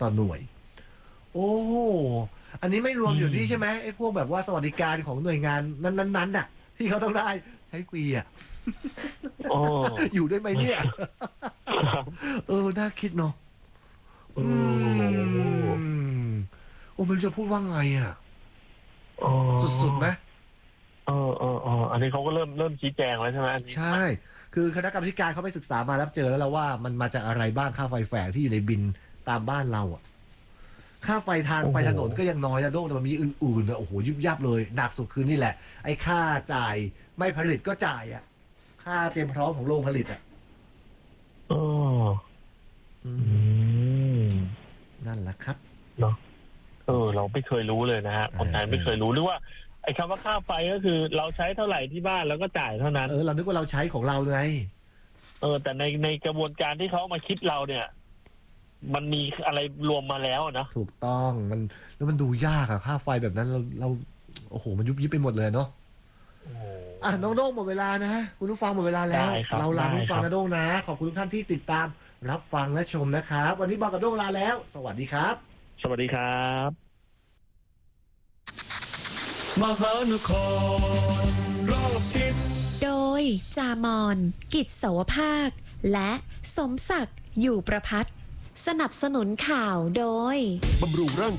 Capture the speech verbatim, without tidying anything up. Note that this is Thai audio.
ต่อหน่วยโอ้อันนี้ไม่รวมอยู่นี่ใช่ไหมไอ้พวกแบบว่าสวัสดิการของหน่วยงานนั้นๆน่ะที่เขาต้องได้ใช้ฟรีอ่ะอยู่ได้ไหมเนี่ยเออน่าคิดเนาะอืมโอ้ไม่รู้จะพูดว่าไงอ่ะสุดๆไหมเออเออเอออันนี้เขาก็เริ่มเริ่มชี้แจงแล้วใช่ไหมใช่คือคณะกรรมการเขาไปศึกษามาแล้วเจอแล้วแล้วว่ามันมาจากอะไรบ้างค่าไฟแฝงที่อยู่ในบินตามบ้านเราอ่ะค่าไฟทางไฟถนนก็ยังน้อยนะโดงแต่มันมีอื่นๆนะโอ้โหยิบยับเลยหนักสุดคือนี่แหละไอ้ค่าจ่ายไม่ผลิตก็จ่ายอ่ะค่าเตรียมพร้อมของโรงผลิตอ่ะอ๋ออืมนั่นแหละครับเนาะเออเราไม่เคยรู้เลยนะฮะคนไทยไม่เคยรู้หรือว่าไอ้คำว่าค่าไฟก็คือเราใช้เท่าไหร่ที่บ้านแล้วก็จ่ายเท่านั้นเออเรานึกว่าเราใช้ของเราไงเออแต่ในในกระบวนการที่เขามาคิดเราเนี่ยมันมีอะไรรวมมาแล้วนะถูกต้องมันแล้วมันดูยากอะค่าไฟแบบนั้นเราเราโอ้โหมันยุบยิบไปหมดเลยเนาะอ่ะน้องโด้งหมดเวลานะคุณผู้ฟังหมดเวลาแล้วเราลาคุณผู้ฟังนะโด้งนะขอบคุณทุกท่านที่ติดตามรับฟังและชมนะครับวันนี้บอกกับโด้งลาแล้วสวัสดีครับสวัสดีครับมหานครรอบทิศโดยจามอนกิจเสาวภาคและสมศักดิ์อยู่ประพัฒน์สนับสนุนข่าวโดยบำรุงร่าง